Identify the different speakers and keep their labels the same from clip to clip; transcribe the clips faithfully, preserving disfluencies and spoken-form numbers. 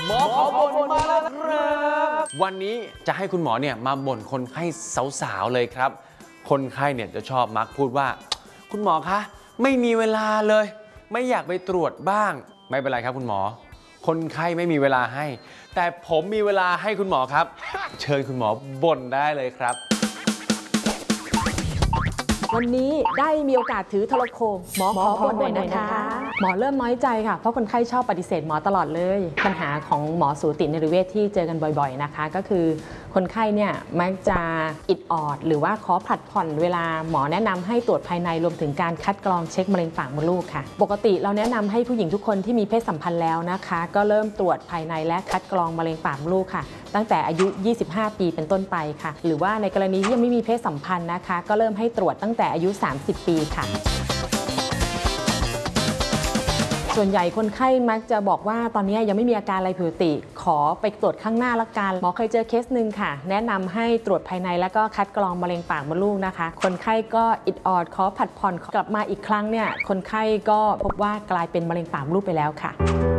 Speaker 1: หมอขอบ่นมาแล้วครับวันนี้จะให้คุณหมอเนี่ยมาบ่นคนไข้สาวๆเลยครับคนไข้เนี่ยจะชอบมักพูดว่าคุณหมอคะไม่มีเวลาเลยไม่อยากไปตรวจบ้างไม่เป็นไรครับคุณหมอคนไข้ไม่มีเวลาให้แต่ผมมีเวลาให้คุณหมอครับเชิญคุณหมอบ่นได้เลยครับ
Speaker 2: วันนี้ได้มีโอกาสถือโทรโขงหมอขอบ่นหน่อยนะคะหมอเริ่มน้อยใจค่ะเพราะคนไข้ชอบปฏิเสธหมอตลอดเลยปัญหาของหมอสูตินรีเวชที่เจอกันบ่อยๆนะคะก็คือคนไข้เนี่ยมักจะอิดออดหรือว่าขอผลัดผ่อนเวลาหมอแนะนำให้ตรวจภายในรวมถึงการคัดกรองเช็คมะเร็งปากมดลูกค่ะปกติเราแนะนำให้ผู้หญิงทุกคนที่มีเพศสัมพันธ์แล้วนะคะก็เริ่มตรวจภายในและคัดกรองมะเร็งปากมดลูกค่ะตั้งแต่อายุยี่สิบห้าปีเป็นต้นไปค่ะหรือว่าในกรณีที่ยังไม่มีเพศสัมพันธ์นะคะก็เริ่มให้ตรวจตั้งแต่อายุสามสิบปีค่ะส่วนใหญ่คนไข้มักจะบอกว่าตอนนี้ยังไม่มีอาการอะไรผิดปกติขอไปตรวจข้างหน้าละกันหมอเคยเจอเคสหนึ่งค่ะแนะนำให้ตรวจภายในแล้วก็คัดกรองมะเร็งปากมดลูกนะคะคนไข้ก็อิดออดขอผัดผ่อนกลับมาอีกครั้งเนี่ยคนไข้ก็พบว่ากลายเป็นมะเร็งปากมดลูกไปแล้วค่ะ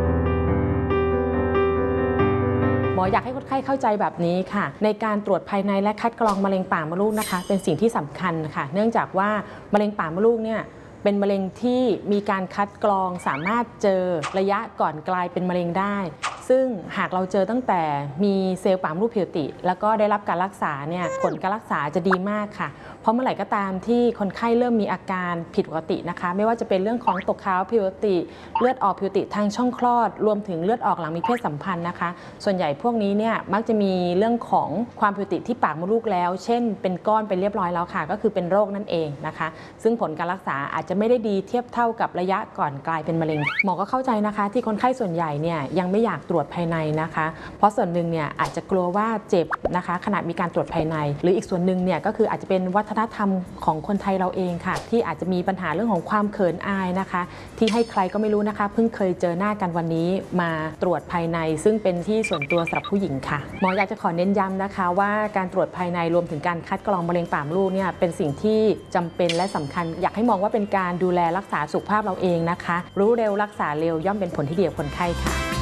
Speaker 2: หมออยากให้คนไข้เข้าใจแบบนี้ค่ะในการตรวจภายในและคัดกรองมะเร็งปากมดลูกนะคะเป็นสิ่งที่สำคัญค่ะเนื่องจากว่ามะเร็งปากมดลูกเนี่ยเป็นมะเร็งที่มีการคัดกรองสามารถเจอระยะก่อนกลายเป็นมะเร็งได้ซึ่งหากเราเจอตั้งแต่มีเซลล์ปากมดลูกผิดปกติแล้วก็ได้รับการรักษาเนี่ยผลการรักษาจะดีมากค่ะเพราะเมื่อไหร่ก็ตามที่คนไข้เริ่มมีอาการผิดปกตินะคะไม่ว่าจะเป็นเรื่องของตกขาวผิดปกติเลือดออกผิดปกติทางช่องคลอดรวมถึงเลือดออกหลังมีเพศสัมพันธ์นะคะส่วนใหญ่พวกนี้เนี่ยมักจะมีเรื่องของความผิดปกติที่ปากมดลูกแล้วเช่นเป็นก้อนไปเรียบร้อยแล้วค่ะก็คือเป็นโรคนั่นเองนะคะซึ่งผลการรักษาอาจจะไม่ได้ดีเทียบเท่ากับระยะก่อนกลายเป็นมะเร็งหมอก็เข้าใจนะคะที่คนไข้ส่วนใหญ่เนี่ยยังไม่อยากตรวจภายในนะคะเพราะส่วนหนึ่งเนี่ยอาจจะกลัวว่าเจ็บนะคะขณะมีการตรวจภายในหรืออีกส่วนหนึ่งเนี่ยก็คืออาจจะเป็นวัฒนธรรมของคนไทยเราเองค่ะที่อาจจะมีปัญหาเรื่องของความเขินอายนะคะที่ให้ใครก็ไม่รู้นะคะเพิ่งเคยเจอหน้ากันวันนี้มาตรวจภายในซึ่งเป็นที่ส่วนตัวสำหรับผู้หญิงค่ะหมออยากจะขอเน้นย้ำนะคะว่าการตรวจภายในรวมถึงการคัดกรองมะเร็งปากมดลูกเนี่ยเป็นสิ่งที่จำเป็นและสำคัญอยากให้มองว่าเป็นการดูแลรักษาสุขภาพเราเองนะคะรู้เร็วรักษาเร็วย่อมเป็นผลที่ดีกับคนไข้ค่ะ